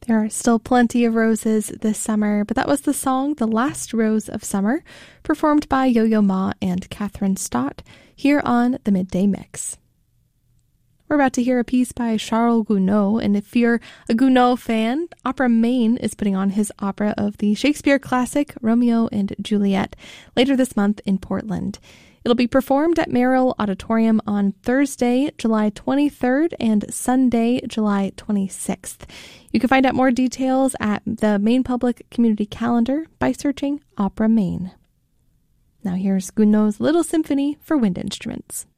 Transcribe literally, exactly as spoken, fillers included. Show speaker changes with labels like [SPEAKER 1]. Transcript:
[SPEAKER 1] There are still plenty of roses this summer, but that was the song The Last Rose of Summer, performed by Yo-Yo Ma and Catherine Stott, here on the Midday Mix. We're about to hear a piece by Charles Gounod, and if you're a Gounod fan, Opera Maine is putting on his opera of the Shakespeare classic Romeo and Juliet later this month in Portland. It'll be performed at Merrill Auditorium on Thursday, July twenty-third and Sunday, July twenty-sixth. You can find out more details at the Maine Public Community Calendar by searching Opera Maine. Now here's Gounod's Little Symphony for Wind Instruments.